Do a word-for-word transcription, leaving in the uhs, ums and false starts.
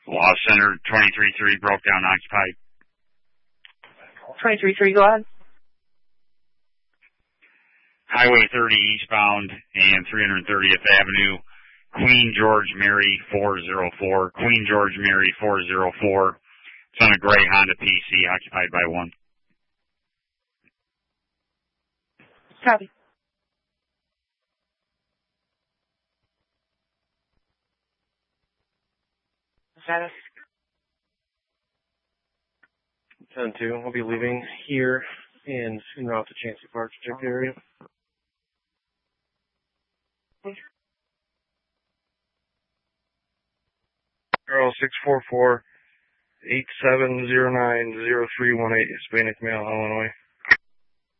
Lost Center, twenty-three three, broke down, occupied. twenty-three three, go ahead. Highway thirty eastbound and three hundred thirtieth Avenue, Queen George Mary four oh four, Queen George Mary four oh four. It's on a gray Honda P C, occupied by one. Copy. Status. ten two, we'll be leaving here and en route to Chancellor Park to check the area. Girl six four four eight seven zero nine zero three one eight, Hispanic male, Illinois.